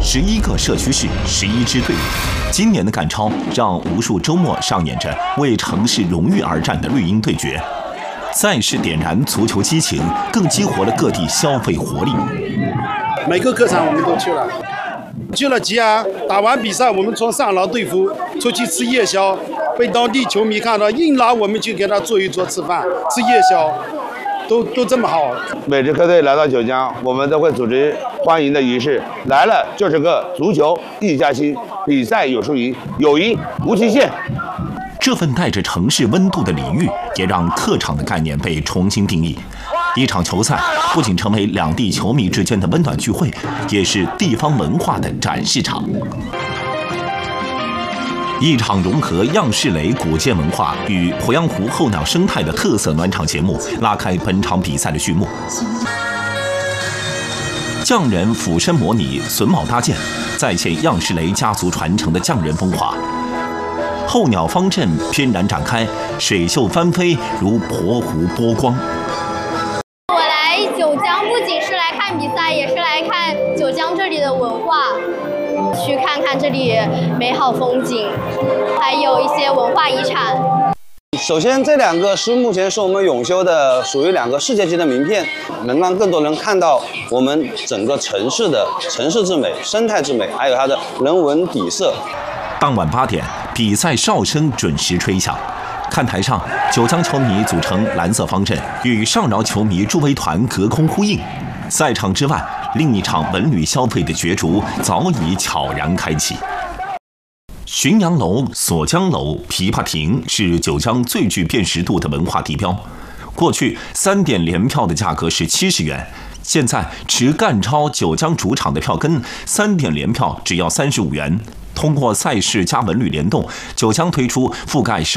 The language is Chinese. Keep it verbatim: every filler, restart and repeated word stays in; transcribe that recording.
十一个社区市，十一支队伍。今年的赶超让无数周末上演着为城市荣誉而战的绿茵对决。赛事点燃足球激情，更激活了各地消费活力。 每个客场我们都去了，去了吉安，打完比赛我们穿上劳队服出去吃夜宵，被当地球迷看到，硬拉我们去给他坐一桌吃饭，吃夜宵。都都这么好。 每支客队来到九江，我们都会组织欢迎的仪式。来了就是个足球一家亲，比赛有输赢，友谊无期限。 这份带着城市温度的礼遇，也让客场的概念被重新定义。一场球赛不仅成为两地球迷之间的温暖聚会，也是地方文化的展示场。一场融合样式雷古建文化与鄱阳湖候鸟生态的特色暖场节目，拉开本场比赛的序幕。匠人俯身模拟榫卯搭建，再现样式雷家族传承的匠人风华。候鸟方阵翩然展开，水袖翻飞如鄱湖波光。 我来九江不仅是来看比赛，也是来看九江这里的文化。去看看这里美好风景，还有一些文化遗产。 首先，这两个是目前是我们永修的属于两个世界级的名片，能让更多人看到我们整个城市的城市之美、生态之美，还有它的人文底色。 当晚八点，比赛哨声准时吹响。看台上，九江球迷组成蓝色方阵，与上饶球迷助威团隔空呼应。赛场之外，另一场文旅消费的角逐早已悄然开启。浔阳楼、锁江楼、琵琶亭是九江最具辨识度的文化地标。过去三点联票的价格是七十元，现在持赣超九江主场的票根，三点联票只要三十五元。通过赛事加文旅联动，九江推出覆盖十